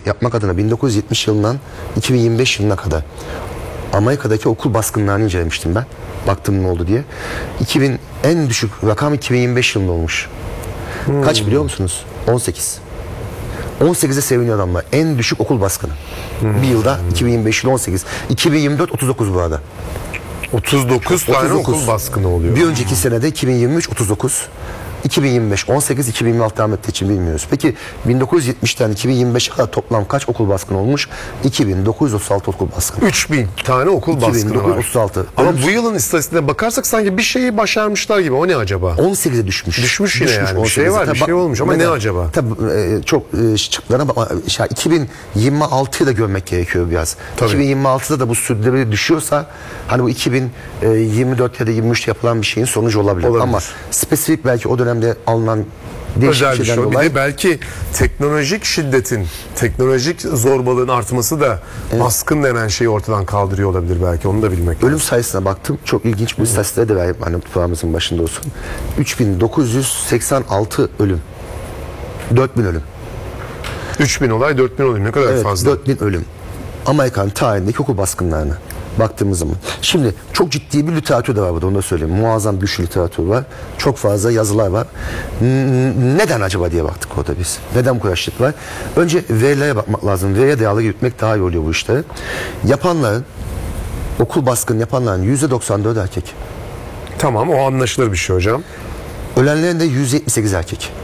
yapmak adına 1970 yılından 2025 yılına kadar Amerika'daki okul baskınlarını incelemiştim ben. Baktım ne oldu diye. En düşük rakam 2025 yılında olmuş. Kaç biliyor musunuz? 18. 18'e seviniyor adamlar. En düşük okul baskını. Bir yılda 2025 yıl 18. 2024 39 bu arada. 39 tane okul baskını oluyor. Bir önceki senede 2023 39. 2025 18, 2026 devam ettiği için bilmiyoruz. Peki 1970'ten 2025'e kadar toplam kaç okul baskını olmuş? 2936 okul baskını. 3000 tane okul baskını var. 2936. Ama bu yılın istatistiğine bakarsak sanki bir şeyi başarmışlar gibi. O ne acaba? 18'e düşmüş. Düşmüş yine yani. Bir şey var, bir şey olmuş ama ne acaba? Tabii çok şıklarına 2026'yı da görmek gerekiyor biraz. Tabii. 2026'da da bu sürdürülebilir düşüyorsa hani bu 2024 ya da 23'te yapılan bir şeyin sonucu olabilir. Ama spesifik belki o dönemde alınan değişik özel bir şey. dolayı. Bir de belki teknolojik şiddetin, teknolojik zorbalığın artması da baskın denen şeyi ortadan kaldırıyor olabilir belki. Onu da bilmek Ölüm lazım. sayısına baktım. Çok ilginç bir istatistiğe de vereyim. Hani programımızın başında olsun. 3986 ölüm. 4000 ölüm. 3000 olay, 4000 olay. Ne kadar Evet, fazla. 4000 ölüm. Amerikan tarihindeki okul baskınlarına baktığımız zaman. Şimdi çok ciddi bir literatür de var burada, onu da söyleyeyim. Muazzam güçlü literatür var. Çok fazla yazılar var. Neden acaba diye baktık orada biz. Neden bu kadar şiddet var? Önce verilere bakmak lazım. Veriye dayalı yürütmek daha iyi oluyor bu işleri. Yapanların, okul baskını yapanların %94 erkek. Tamam, o anlaşılır bir şey hocam. Ölenlerin de 178 erkek.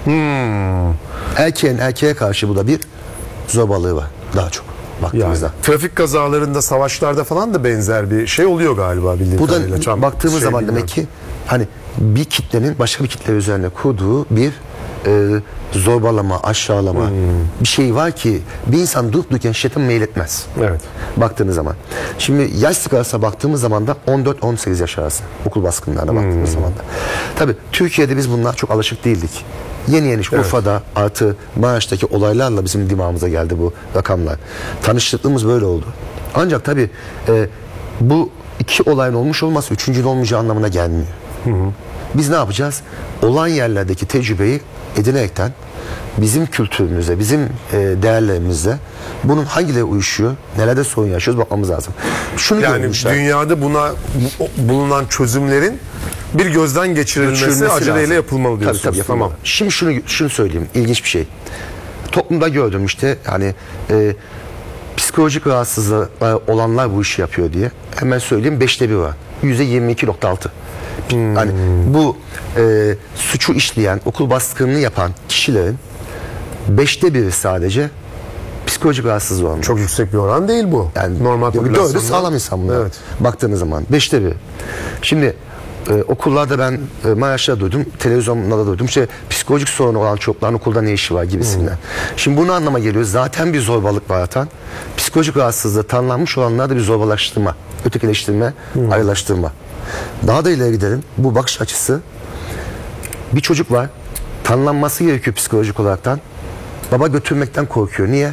Erkeğin erkeğe karşı bu da bir zorbalığı var. Daha çok baktığımızda. Yani, trafik kazalarında, savaşlarda falan da benzer bir şey oluyor galiba bildiğim Bu kadarıyla. da baktığımız zaman demek ki hani bir kitlenin başka bir kitle üzerine kurduğu bir zorbalama, aşağılama bir şey var ki bir insan durup dururken şiddete meyletmez. Evet. Baktığınız zaman. Şimdi yaş skalasına baktığımız zaman da 14-18 yaş arası okul baskınlarına baktığımız zaman da. Tabii Türkiye'de biz bunlar çok alışık değildik. Yeni Urfa'da artı Maraş'taki olaylarla bizim dimağımıza geldi bu rakamlar. Tanışıklığımız böyle oldu. Ancak tabii bu iki olayın olmuş olması üçüncünün olmayacağı anlamına gelmiyor. Biz ne yapacağız? Olan yerlerdeki tecrübeyi edinerekten bizim kültürümüze, bizim değerlerimize bunun hangileri uyuşuyor, nelerde sorun yaşıyoruz bakmamız lazım. Şunu yani görmüşler. dünyada buna bulunan çözümlerin bir gözden geçirilmesi aceleyle lazım. yapılmalı diyorsunuz. Tabii, tamam. Şimdi şunu söyleyeyim, ilginç bir şey. Toplumda gördüm işte hani psikolojik rahatsızlığı olanlar bu işi yapıyor diye. Hemen söyleyeyim 5'te 1 var. %22.6. Hani bu suçu işleyen, okul baskınını yapan kişilerin 5'te 1'i sadece psikolojik rahatsızlığı olan. Çok yüksek bir oran değil bu. Yani normal dördü popülasyonda. sağlam insan bunlar. Evet. Baktığınız zaman 5'te 1. Şimdi okullarda ben Maraş'ta duydum, televizyonda da duydum. İşte psikolojik sorunu olan çocukların okulda ne işi var gibisinden. Şimdi bunu anlama geliyor. Zaten bir zorbalık yaratan, psikolojik rahatsızlığı tanımlanmış olanlarda bir zorbalaştırma, ötekileştirme, ayrılaştırma. Daha da ileri gidelim. Bu bakış açısı, bir çocuk var, tanımlanması gerekiyor psikolojik olaraktan. Baba götürmekten korkuyor. Niye?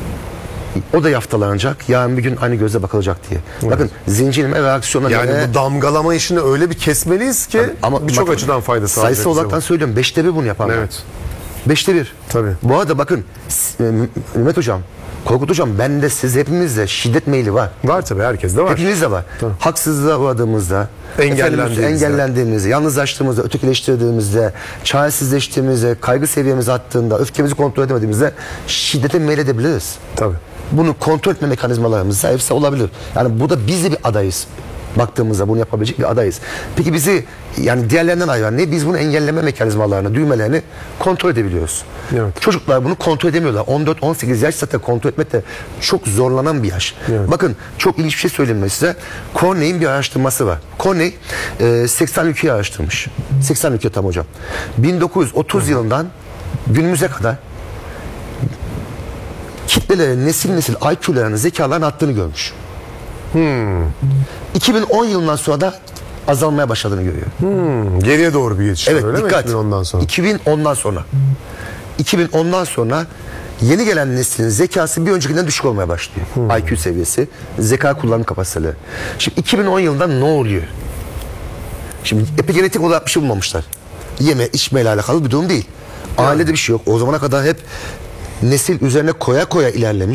O da yaftalanacak. Yarın bir gün aynı gözle bakılacak diye. Evet. Bakın zincirleme reaksiyona yani göre... bu damgalama işini öyle bir kesmeliyiz ki birçok açıdan fayda sağlayacak. Sayısı olaraktan söylüyorum. 5'te 1 bunu yapanlar. Evet. 5'te 1. Tabii. Bu arada bakın Mehmet Hocam, Korkut Hocam, bende siz hepimizde şiddet meyli var. Var tabii, herkeste var. Hepimizde var. Tabii. Haksızlığa uğradığımızda, engellendiğimizde, yalnızlaştığımızda, ötekileştirdiğimizde, çaresizleştiğimizde, kaygı seviyemiz arttığında, öfkemizi kontrol edemediğimizde şiddete meyledebiliriz. Tabii. Bunu kontrol etme mekanizmalarımız zayıfsa olabilir. Yani burada biz de bir adayız. Baktığımızda bunu yapabilecek bir adayız. Peki bizi yani diğerlerinden ayıran ne? Biz bunu engelleme mekanizmalarını, düğmelerini kontrol edebiliyoruz. Evet. Çocuklar bunu kontrol edemiyorlar. 14-18 yaş zaten kontrol etmekte çok zorlanan bir yaş. Evet. Bakın çok ilginç bir şey söyleyeyim ben size. Corney'in bir araştırması var. Corney 80 ülkeyi araştırmış. 80 ülke tam hocam. 1930 yılından günümüze kadar kitlelerin nesil IQ'larının, zekalarının arttığını görmüş. 2010 yılından sonra da azalmaya başladığını görüyor. Geriye doğru bir geçiş Evet, öyle dikkat. mi? 2010'dan sonra. 2010'dan sonra yeni gelen neslin zekası bir öncekinden düşük olmaya başlıyor. IQ seviyesi, zeka kullanım kapasiteleri. Şimdi 2010 yılında ne oluyor? Şimdi epigenetik olarak bir şey bulmamışlar. Yeme, içmeyle alakalı bir durum değil. Ailede bir şey yok. O zamana kadar hep nesil üzerine koya koya ilerlemiş.